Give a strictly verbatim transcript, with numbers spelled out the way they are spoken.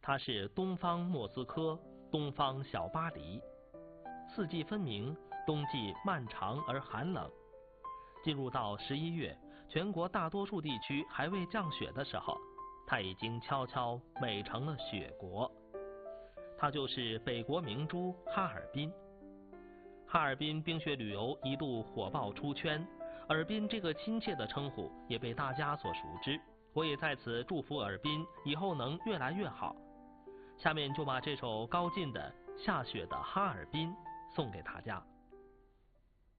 它是东方莫斯科，东方小巴黎，四季分明，冬季漫长而寒冷。进入到十一月，全国大多数地区还未降雪的时候，它已经悄悄美成了雪国。它就是北国明珠哈尔滨。哈尔滨冰雪旅游一度火爆出圈，尔滨这个亲切的称呼也被大家所熟知。我也在此祝福尔滨以后能越来越好。下面就把这首高进的《下雪的哈尔滨》送给大家。